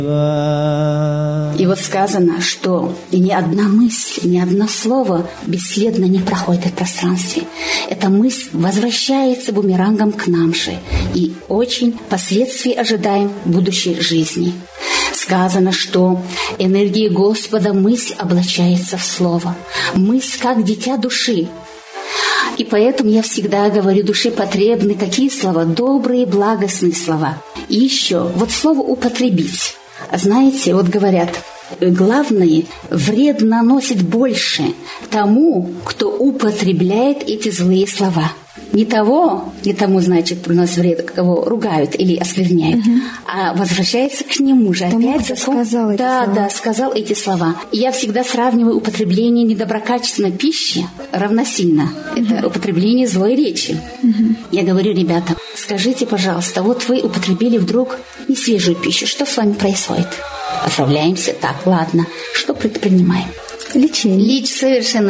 И вот сказано, что ни одна мысль, ни одно слово бесследно не проходит в пространстве. Эта мысль возвращается бумерангом к нам же. И очень последствий ожидаем будущей жизни. Сказано, что энергия Господа мысль облачается в слово. Мысль как дитя души. И поэтому я всегда говорю, душе потребны какие слова? Добрые, благостные слова. И еще, вот слово «употребить». Знаете, вот говорят, главное, вред наносит больше тому, кто употребляет эти злые слова. Не тому, значит, приносит вред, кого ругают или оскверняют, а возвращается к нему же. Опять сказал эти слова. И я всегда сравниваю употребление недоброкачественной пищи равносильно. Это употребление злой речи. Я говорю, ребята, скажите, пожалуйста, вот вы употребили вдруг несвежую пищу. Что с вами происходит? Отправляемся. Так, ладно. Что предпринимаем? Лечение. Совершенно